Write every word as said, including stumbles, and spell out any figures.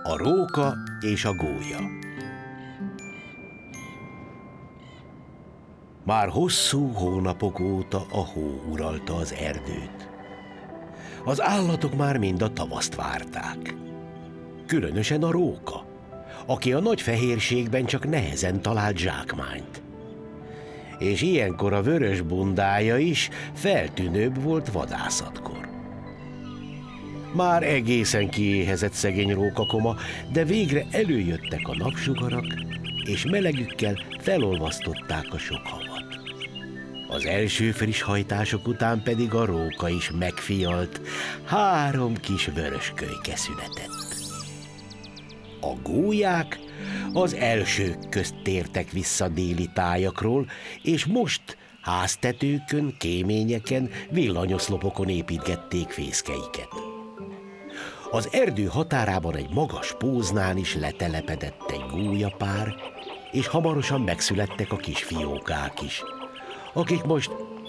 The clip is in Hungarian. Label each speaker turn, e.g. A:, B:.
A: A róka és a gólya. Már hosszú hónapok óta a hó uralta az erdőt. Az állatok már mind a tavaszt várták. Különösen a róka, aki a nagy fehérségben csak nehezen talált zsákmányt. És ilyenkor a vörös bundája is feltűnőbb volt vadászatkor. Már egészen kiéhezett szegény rókakoma, de végre előjöttek a napsugarak, és melegükkel felolvasztották a sok havat. Az első friss hajtások után pedig a róka is megfialt, három kis vöröskölyke született. A gólyák az elsők közt tértek vissza déli tájakról, és most háztetőkön, kéményeken, villanyoszlopokon építgették fészkeiket. Az erdő határában egy magas póznál is letelepedett egy gólyapár, és hamarosan megszülettek a kis fiókák is, akik most